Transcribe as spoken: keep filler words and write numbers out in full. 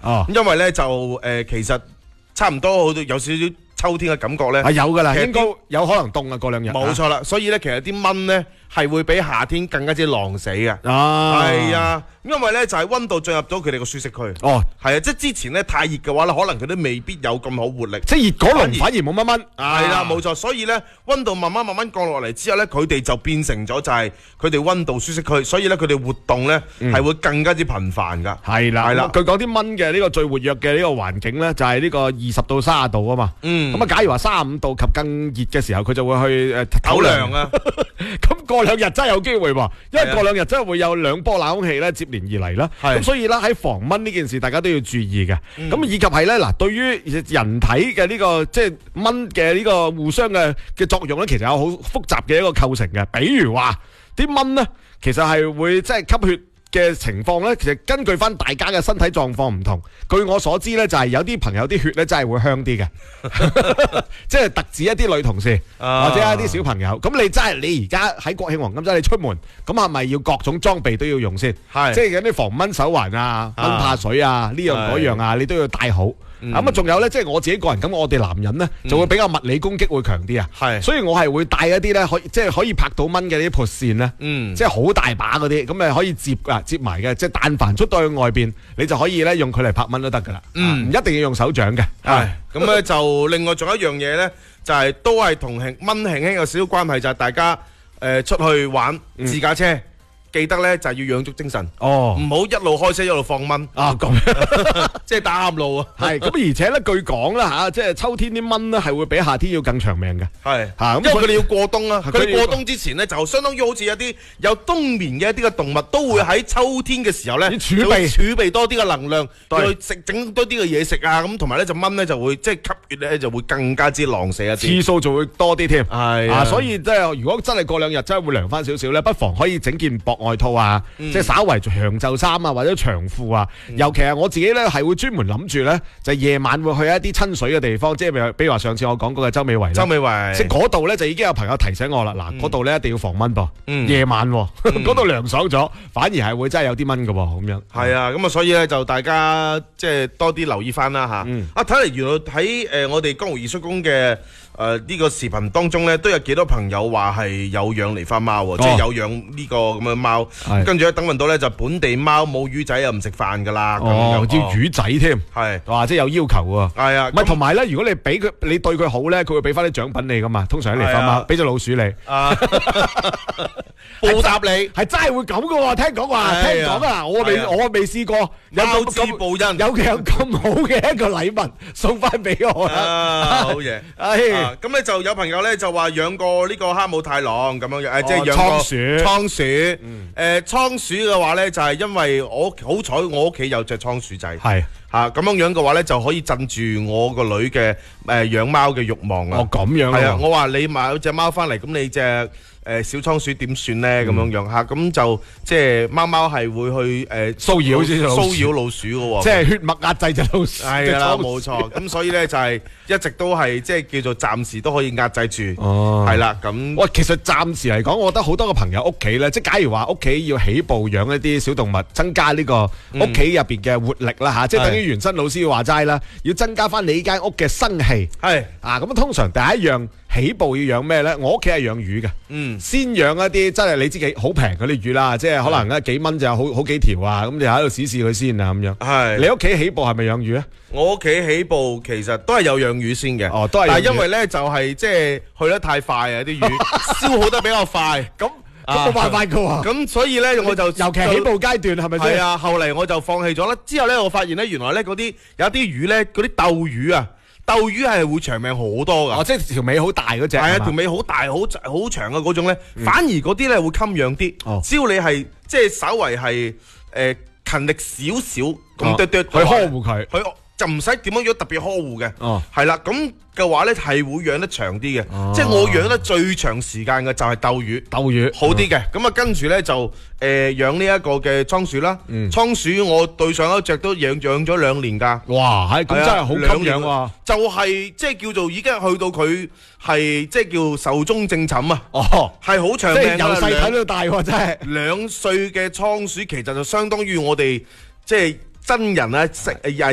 哦，因為咧就誒、呃、其實差唔多好多有少少秋天嘅感覺咧， 係有噶啦，應該有可能凍啊，過兩日。 冇錯啦，所以咧其實啲蚊咧係會比夏天更加之狼死嘅。 啊， 係啊，因為咧就係溫度進入咗佢哋個舒適區。 哦， 係啊，即係之前咧太熱嘅話咧，可能佢都未必有咁好活力。 即係熱嗰輪反而冇乜蚊。 係啦，冇錯。所以咧溫度慢慢慢慢降落嚟之後咧，佢哋就變成咗就係佢哋溫度舒適區，所以咧佢哋活動咧係會更加之頻繁噶。 係啦， 係啦。 佢講啲蚊嘅呢個最活躍嘅呢個環境咧，就係呢個二十到三十度啊嘛。嗯。咁啊，假如話三十五度及更熱嘅時候，佢就會去誒唞涼啊。咁過兩日真係有機會喎，因為過兩日真係會有兩波冷空氣咧接連而嚟啦。咁所以咧喺防蚊呢件事，大家都要注意嘅。咁、嗯、以及係咧嗱，對於人體嘅呢、這個即係蚊嘅呢個互相嘅嘅作用咧，其實有好複雜嘅一個構成嘅。比如話啲蚊咧，其實係會即係吸血嘅情況咧，其實根據翻大家嘅身體狀況唔同。據我所知咧，就係有啲朋友啲血咧真係會香啲嘅，即係特指一啲女同事、啊、或者一啲小朋友。咁你真係你而家喺國慶黃金周你出門，咁係咪要各種裝備都要用先？係，即係有啲防蚊手環啊、蚊怕水啊、呢樣嗰樣啊，你都要帶好。咁啊，仲有咧，即係我自己個人咁，我哋男人咧就會比較物理攻擊會強啲啊。係，所以我係會帶一啲咧，可以即係可以拍到蚊嘅啲撥線咧。嗯，即係好大把嗰啲，咁誒可以接啊接埋嘅。即係但凡出到去外邊，你就可以咧用佢嚟拍蚊都得噶啦。嗯，唔一定要用手掌嘅。係，咁咧就另外仲有一樣嘢咧，就係都係同蚊輕輕有少少關係，就係大家誒出去玩自駕車。記得咧就係要養足精神，哦，唔好一路開車一路放蚊啊！咁即係打啱路啊！係咁，而且咧據講啦嚇，即係秋天啲蚊咧係會比夏天要更長命嘅，係嚇，因為佢哋要過冬啊。佢哋過冬之前咧就相當於好似一啲有冬眠嘅一啲嘅動物，都會喺秋天嘅時候咧儲備儲備多啲嘅能量，去食整多啲嘅嘢食啊！咁同埋咧隻蚊咧就會即係吸血咧就會更加之狼死一啲，次數就會多啲添。係啊，所以即係如果真係過兩日真係會涼翻少少咧，不妨可以整件薄外套啊，嗯、即係稍為長袖衫啊，或者長褲啊。嗯、尤其係我自己咧，係會專門諗住咧，就係、夜晚會去一啲親水嘅地方，即係比如話上次我講過嘅洲美圍。洲美圍，即係嗰度咧就已經有朋友提醒我啦。嗱、嗯，嗰度咧一定要防蚊噃。嗯、夜晚嗰度涼爽咗，反而係會真係有啲蚊㗎喎，咁樣。係啊，咁啊，所以咧就大家即係多啲留意翻啦嚇。嗯、啊，睇嚟原來喺誒、呃、我哋江湖二叔公嘅。誒呢、呃這個視頻當中咧，都有幾多朋友話係有養狸花貓喎，哦、即係有養呢個咁嘅貓。跟住咧等運到咧就本地貓冇魚仔又唔食飯噶啦。哦，要魚仔添，係哇，即係有要求喎。係啊，唔係同埋咧，如果你俾佢，你對佢好咧，佢會俾翻啲獎品你噶嘛。通常啲狸花貓俾隻老鼠你，啊、報答你，係真係會咁噶喎。聽講話，聽講啊，我未我未試過有冇知報恩，有有咁好嘅一個禮物送翻俾我啦。啊，好嘢，咁咧就有朋友咧就話養過呢個哈姆太郎咁樣樣，誒即係養過倉鼠。倉鼠，誒倉鼠嘅話咧就係因為我好彩我屋企有隻倉鼠仔，係嚇咁樣樣嘅話咧就可以鎮住我個女嘅誒養貓嘅慾望啊。哦，咁樣係啊，我話你買隻貓翻嚟，咁你隻誒小倉鼠點算咧？咁樣樣嚇，咁就即係貓貓係會去誒騷擾騷擾老鼠嘅喎，即係血脈壓制隻老鼠。係啦，冇錯。咁所以咧就係一直都係即係叫做暫時都可以壓制住。哦，係啦。咁喂，其實暫時嚟講，我覺得好多個朋友屋企咧，即係假如話屋企要起步養一啲小動物，增加呢個屋企入邊嘅活力啦嚇，即係等於袁新老師話齋啦，要增加翻你間屋嘅生氣。係啊，咁通常第一樣起步要養咩咧？我屋企係養魚嘅。嗯，先養一啲真係你自己好平嗰啲魚啦，即係可能咧幾蚊就有好好幾條啊，咁就喺度試試佢先啊，咁樣。係你屋企起步係咪養魚啊？我屋企起步其實都係有養魚先嘅。哦，都係。但係因為咧就係即係去得太快啊，啲魚消耗得比較快。咁咁冇辦法噶喎。咁所以咧我就尤其係起步階段係咪先？係啊，後嚟我就放棄咗啦。之後咧我發現咧原來咧嗰啲有啲魚咧嗰啲鬥魚啊。鬥魚係會長命好多噶，哦，即係條尾好大嗰隻，係啊，條尾好大、好好長嘅嗰種咧，嗯、反而嗰啲咧會襟養啲。哦，只要你係即係稍為係誒勤力少少咁多多去呵護佢，佢就唔使點樣樣特別呵護嘅。哦，係啦，咁嘅話咧係會養得長啲嘅。哦，即係我養得最長時間嘅就係鬥魚，鬥魚好啲嘅。咁啊，跟住咧就誒養呢一個嘅倉鼠啦。嗯，倉鼠我對上一隻都養養咗兩年㗎。哇，係咁真係好襟養喎。就係即係叫做已經去到佢係即係叫壽終正寢啊！哦，係好長命，即係由細睇到大喎，真係兩歲嘅倉鼠其實就相當於我哋即係真人咧食誒。